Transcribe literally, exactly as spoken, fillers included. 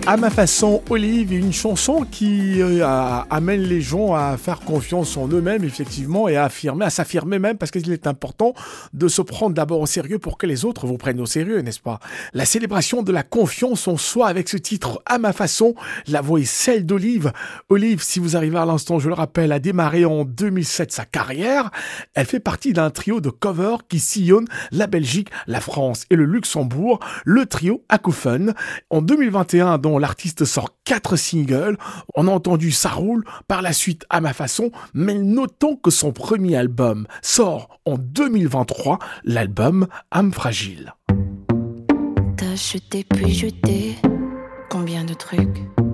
À ma façon, Olive est une chanson qui euh, a- amène les gens à faire confiance en eux-mêmes, effectivement, et à affirmer, à s'affirmer même, parce qu'il est important de se prendre d'abord au sérieux pour que les autres vous prennent au sérieux, n'est-ce pas? La célébration de la confiance en soi avec ce titre À ma façon, la voix est celle d'Olive. Olive, si vous arrivez à l'instant, je le rappelle, a démarré en deux mille sept sa carrière. Elle fait partie d'un trio de covers qui sillonne la Belgique, la France et le Luxembourg, le trio Acouphone. En deux mille vingt et un, dont l'artiste sort quatre singles, on a entendu Ça roule, par la suite À ma façon, mais notons que son premier album sort en deux mille vingt-trois, l'album Âme fragile. T'as jeté puis jeté combien de trucs?